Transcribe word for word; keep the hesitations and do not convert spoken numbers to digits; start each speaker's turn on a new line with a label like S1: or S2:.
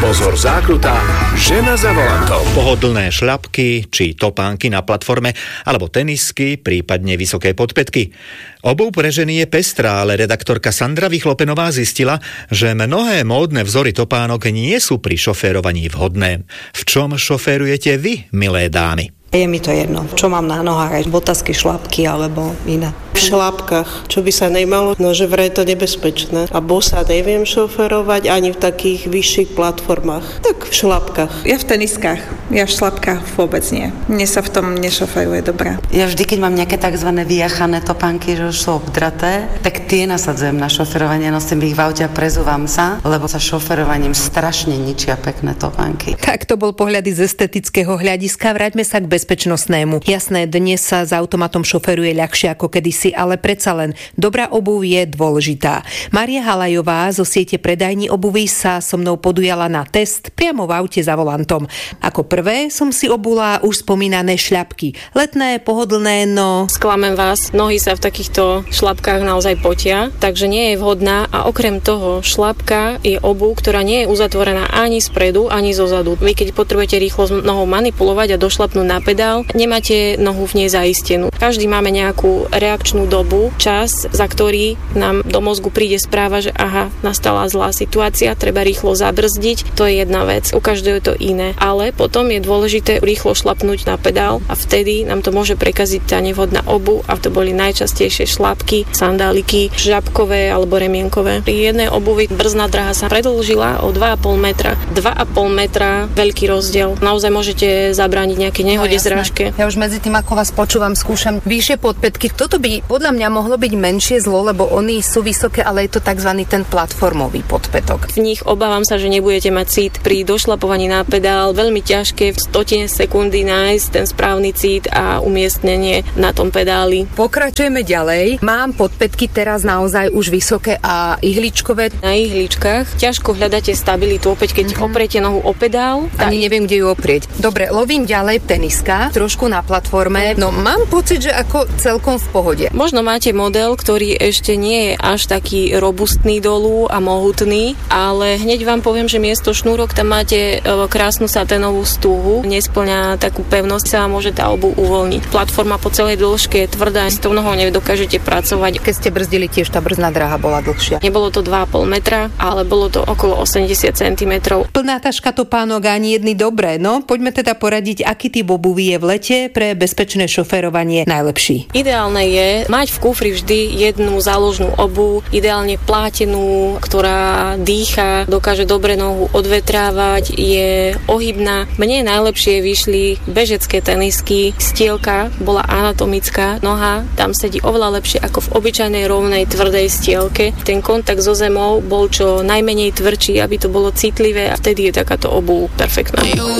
S1: Pozor, zákruta, žena za volantom.
S2: Pohodlné šľapky či topánky na platforme alebo tenisky, prípadne vysoké podpätky. Obuv pre ženy je pestrá, ale redaktorka Sandra Vychlopenová zistila, že mnohé módne vzory topánok nie sú pri šoférovaní vhodné. V čom šoférujete vy, milé dámy?
S3: Je mi to jedno, čo mám na nohách, aj botasky, šlapky alebo iné.
S4: V šlapkách, čo by sa nemalo, no že vraj je to nebezpečné. A bosa neviem šoferovať ani v takých vyšších platformách. Tak v šlapkách.
S5: Ja v teniskách, ja v šlapkách vôbec nie. Mne sa v tom nešoferuje dobrá.
S6: Ja vždy, keď mám nejaké tzv. Vyjachané topánky, že už sú obdraté, tak tie nasadzujem na šoferovanie, nosím ich v aute a prezúvam sa, lebo sa šoferovaním strašne ničia pekné topánky.
S7: Tak to bol pohľady z estetického hľadiska. Vráťme sa k bezpečnostnému. Jasné, dnes sa s automatom šoferuje ľahšie ako kedysi, ale predsa len dobrá obuv je dôležitá. Mária Halajová zo siete predajní obuvy sa so mnou podujala na test priamo v aute za volantom. Ako prvé som si obula už spomínané šľapky. Letné, pohodlné, no...
S8: Sklamem vás, nohy sa v takýchto šľapkách naozaj potia, takže nie je vhodná a okrem toho šľapka je obuv, ktorá nie je uzatvorená ani spredu, ani zozadu. Vy keď potrebujete rýchlo s nohou manipulovať a došlapnúť na pedál, nemáte nohu v nej zaistenú. Každý máme nejakú reakčnú dobu, čas, za ktorý nám do mozgu príde správa, že aha, nastala zlá situácia, treba rýchlo zabrzdiť. To je jedna vec, u každého je to iné. Ale potom je dôležité rýchlo šlapnúť na pedál a vtedy nám to môže prekaziť tá nevhodná obuv a to boli najčastejšie šlapky, sandáliky, žabkové alebo remienkové. Pri jednej obuvi brzdná dráha sa predĺžila o dva a pol metra. dva a pol metra, veľký rozdiel. Naozaj môžete zabrániť nejaké nehode z rážke.
S7: Ja už medzi tým, ako vás počúvam, skúšam vyššie podpätky. Toto by podľa mňa mohlo byť menšie zlo, lebo oni sú vysoké, ale je to tzv. Ten platformový podpätok.
S8: V nich obávam sa, že nebudete mať cít pri došlapovaní na pedál. Veľmi ťažké v stotine sekundy nájsť ten správny cít a umiestnenie na tom pedáli.
S7: Pokračujeme ďalej. Mám podpätky teraz naozaj už vysoké a ihličkové.
S8: Na ihličkách ťažko hľadáte stabilitu, opäť keď mm-hmm. opriete nohu o pedál.
S7: Ani neviem, kde ju oprieť. Dobre, lovím ďalej teniska, trošku na platforme. No mám pocit, že ako celkom v pohode.
S8: Možno máte model, ktorý ešte nie je až taký robustný dolu a mohutný, ale hneď vám poviem, že miesto šnúrok tam máte krásnu saténovú stúhu. Nespĺňa takú pevnosť, sa môže tá obuv uvoľniť. Platforma po celej dĺžke je tvrdá, s tou nohou nedokážete pracovať.
S7: Keď ste brzdili, tiež tá brzdná dráha bola dlhšia.
S8: Nebolo to dva a pol metra, ale bolo to okolo osemdesiat centimetrov.
S7: Plná taška topánok ani jedny dobré, no poďme teda poradiť, aký typ obuvy je v lete pre bezpečné šoférovanie najlepší.
S8: Ideálne je mať v kufri vždy jednu záložnú obuv, ideálne plátenú, ktorá dýcha, dokáže dobre nohu odvetrávať, je ohybná. Mne najlepšie vyšli bežecké tenisky, stielka bola anatomická, noha tam sedí oveľa lepšie ako v obyčajnej rovnej tvrdej stielke. Ten kontakt so zemou bol čo najmenej tvrdší, aby to bolo citlivé a vtedy je takáto obuv perfektná.